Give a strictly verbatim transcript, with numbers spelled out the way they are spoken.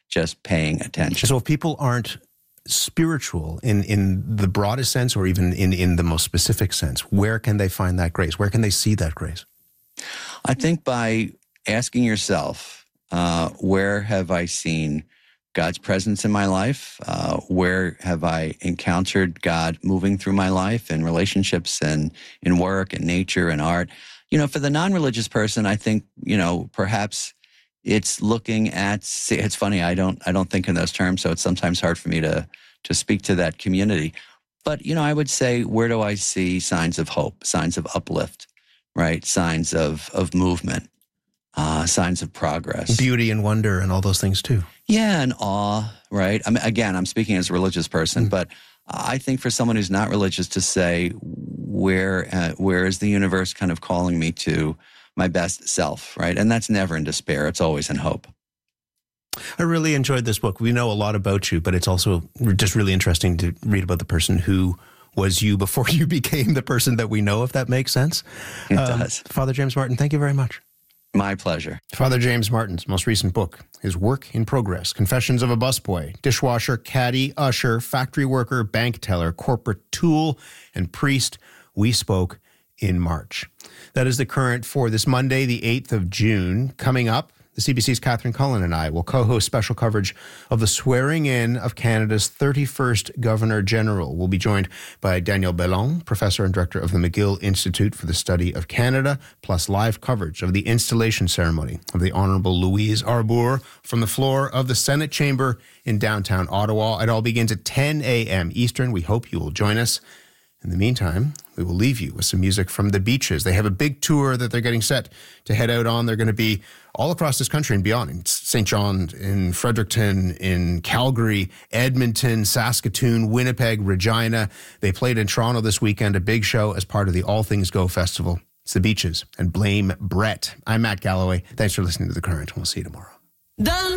just paying attention. So if people aren't spiritual in, in the broadest sense or even in, in the most specific sense, where can they find that grace? Where can they see that grace? I think by asking yourself, uh, where have I seen God's presence in my life? Uh, where have I encountered God moving through my life in relationships and in work and nature and art? You know, for the non-religious person, I think, you know, perhaps it's looking at, see, it's funny, I don't I don't think in those terms, so it's sometimes hard for me to to speak to that community. But, you know, I would say, where do I see signs of hope, signs of uplift, right? Signs of, of movement, uh, signs of progress. Beauty and wonder and all those things too. Yeah, and awe, right? I mean, again, I'm speaking as a religious person, mm. but I think for someone who's not religious to say, where uh, where is the universe kind of calling me to my best self, right? And that's never in despair. It's always in hope. I really enjoyed this book. We know a lot about you, but it's also just really interesting to read about the person who was you before you became the person that we know, if that makes sense. It um, does. Father James Martin, thank you very much. My pleasure. Father James Martin's most recent book, his work in progress, Confessions of a Busboy, dishwasher, caddy, usher, factory worker, bank teller, corporate tool, and priest. We spoke in March. That is the current for this Monday, the eighth of June. Coming up, the C B C's Catherine Cullen and I will co-host special coverage of the swearing in of Canada's thirty-first Governor General. We'll be joined by Daniel Bellon, professor and director of the McGill Institute for the Study of Canada, plus live coverage of the installation ceremony of the Honorable Louise Arbour from the floor of the Senate chamber in downtown Ottawa. It all begins at ten a.m. Eastern. We hope you will join us. In the meantime, we will leave you with some music from The Beaches. They have a big tour that they're getting set to head out on. They're going to be all across this country and beyond, in Saint John, in Fredericton, in Calgary, Edmonton, Saskatoon, Winnipeg, Regina. They played in Toronto this weekend, a big show as part of the All Things Go Festival. It's The Beaches and Blame Brett. I'm Matt Galloway. Thanks for listening to The Current. We'll see you tomorrow. Done.